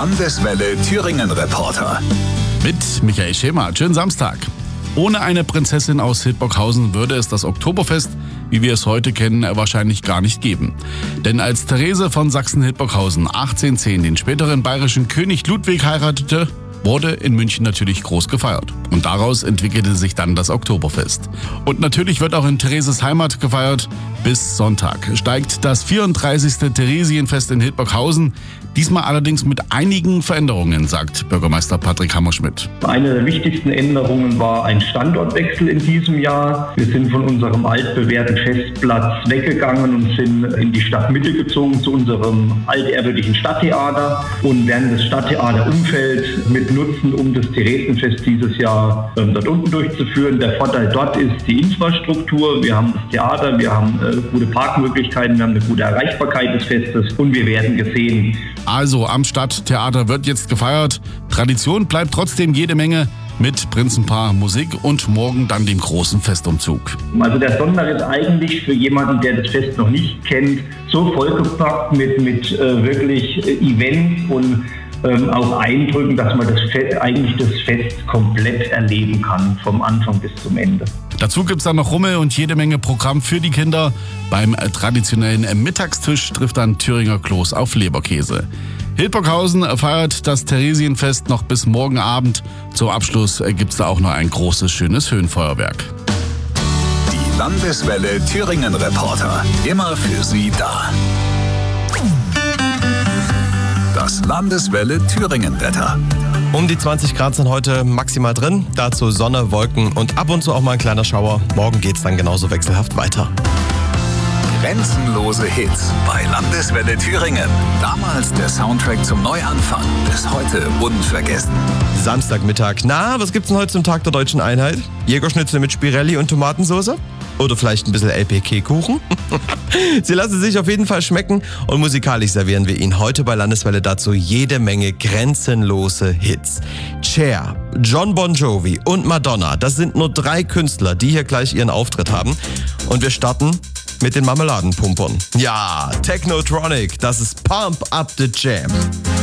Landeswelle Thüringen Reporter. Mit Michael Schemert. Schönen Samstag. Ohne eine Prinzessin aus Hildburghausen würde es das Oktoberfest, wie wir es heute kennen, wahrscheinlich gar nicht geben. Denn als Therese von Sachsen-Hildburghausen 1810 den späteren bayerischen König Ludwig heiratete, wurde in München natürlich groß gefeiert. Und daraus entwickelte sich dann das Oktoberfest. Und natürlich wird auch in Thereses Heimat gefeiert. Bis Sonntag steigt das 34. Theresienfest in Hildburghausen. Diesmal allerdings mit einigen Veränderungen, sagt Bürgermeister Patrick Hammerschmidt. Eine der wichtigsten Änderungen war ein Standortwechsel in diesem Jahr. Wir sind von unserem altbewährten Festplatz weggegangen und sind in die Stadtmitte gezogen zu unserem altehrwürdigen Stadttheater und werden das Stadttheaterumfeld mit nutzen, um das Theresienfest dieses Jahr dort unten durchzuführen. Der Vorteil dort ist die Infrastruktur. Wir haben das Theater, wir haben gute Parkmöglichkeiten, wir haben eine gute Erreichbarkeit des Festes und wir werden gesehen. Also am Stadttheater wird jetzt gefeiert. Tradition bleibt trotzdem jede Menge mit Prinzenpaar, Musik und morgen dann dem großen Festumzug. Also der Sonntag ist eigentlich für jemanden, der das Fest noch nicht kennt, so vollgepackt mit wirklich Events und auch Eindrücken, dass man das Fest komplett erleben kann, vom Anfang bis zum Ende. Dazu gibt's dann noch Rummel und jede Menge Programm für die Kinder. Beim traditionellen Mittagstisch trifft dann Thüringer Kloß auf Leberkäse. Hildburghausen feiert das Theresienfest noch bis morgen Abend. Zum Abschluss gibt's da auch noch ein großes, schönes Höhenfeuerwerk. Die Landeswelle Thüringen Reporter. Immer für Sie da. Das Landeswelle Thüringen Wetter. Um die 20 Grad sind heute maximal drin. Dazu Sonne, Wolken und ab und zu auch mal ein kleiner Schauer. Morgen geht's dann genauso wechselhaft weiter. Grenzenlose Hits bei Landeswelle Thüringen. Damals der Soundtrack zum Neuanfang. Bis heute unvergessen. Samstagmittag. Na, was gibt's denn heute zum Tag der Deutschen Einheit? Jägerschnitzel mit Spirelli und Tomatensauce? Oder vielleicht ein bisschen LPK-Kuchen? Sie lassen sich auf jeden Fall schmecken und musikalisch servieren wir Ihnen heute bei Landeswelle dazu jede Menge grenzenlose Hits. Cher, John Bon Jovi und Madonna, das sind nur 3 Künstler, die hier gleich ihren Auftritt haben. Und wir starten mit den Marmeladenpumpern. Ja, Technotronic, das ist Pump Up the Jam.